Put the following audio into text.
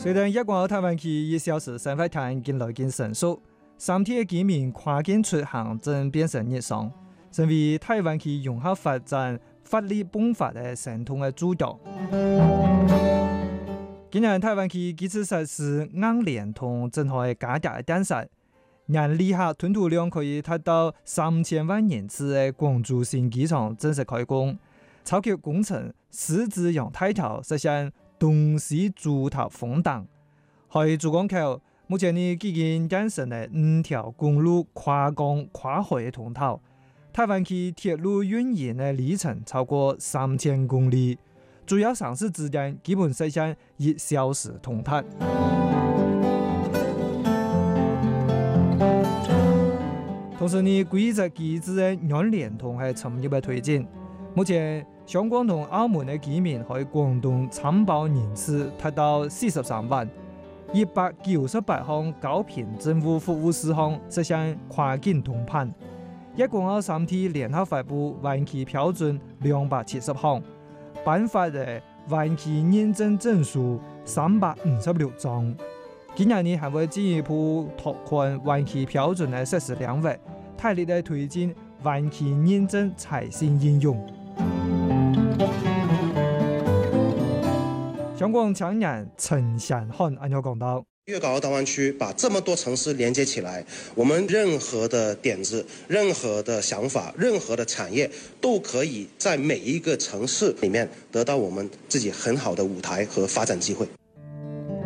虽然一港澳台湾區1小時生活態近來見成熟，3天嘅居民跨境出行正變成日常，成為台灣區融合發展法律崩發嘅相同嘅主角。今年台灣區幾次實施硬聯通正係加大嘅彈勢，年旅客吞吐量可以達到3000萬人次嘅廣州新機場正式開工，超級工程獅子洋大橋實現東西主塔封檔，喺珠江口目前已經建成嘅5條公路跨江跨海嘅通道，台灣區鐵路運營嘅里程超過3000公里，主要城市之間基本實現1小時通達。同時呢，規則機制嘅軟聯通係深入嘅推進，目前香港同澳門嘅居民喺廣東參保人次達到43萬，198項高頻政府服務事項實現跨境通辦，一港澳3地聯合發布灣區標準270項，頒發嘅灣區認證證書356張。今年呢，還會進一步拓寬灣區標準嘅實施領域，大力地推進灣區認證財政應用。香港青年陳祥漢按照講到， 粵港澳大灣區把這麼多城市連接起來，我們任何的點子、任何的想法、任何的產業，都可以在每一個城市裡面得到我們自己很好的舞台和發展機會。